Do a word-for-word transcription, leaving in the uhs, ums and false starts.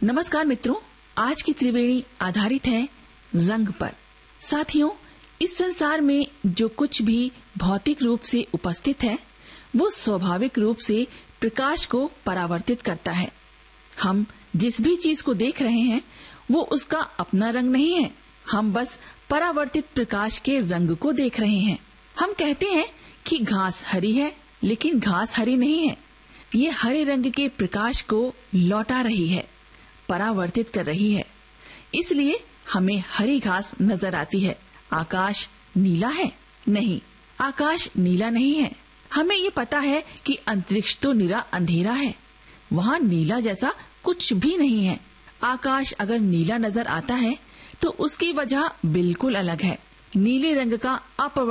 नमस्कार मित्रों, आज की त्रिवेणी आधारित है रंग पर। साथियों, इस संसार में जो कुछ भी भौतिक रूप से उपस्थित है वो स्वाभाविक रूप से प्रकाश को परावर्तित करता है। हम जिस भी चीज को देख रहे हैं वो उसका अपना रंग नहीं है, हम बस परावर्तित प्रकाश के रंग को देख रहे हैं। हम कहते हैं कि घास हरी है, लेकिन घास हरी नहीं है। ये हरे रंग के प्रकाश को लौटा रही है, परावर्तित कर रही है, इसलिए हमें हरी घास नजर आती है। आकाश नीला है? नहीं, आकाश नीला नहीं है। हमें ये पता है कि अंतरिक्ष तो निरा अंधेरा है, वहाँ नीला जैसा कुछ भी नहीं है। आकाश अगर नीला नजर आता है तो उसकी वजह बिल्कुल अलग है। नीले रंग का अपवर्तन